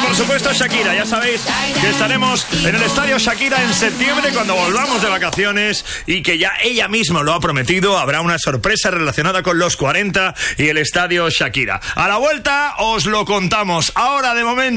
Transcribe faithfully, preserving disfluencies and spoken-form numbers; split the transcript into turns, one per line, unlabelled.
por supuesto, Shakira. Ya sabéis que estaremos en el Estadio Shakira en septiembre cuando volvamos de vacaciones y que ya ella misma lo ha prometido. Habrá una sorpresa relacionada con los cuarenta y el Estadio Shakira. A la vuelta os lo contamos. Ahora, de momento,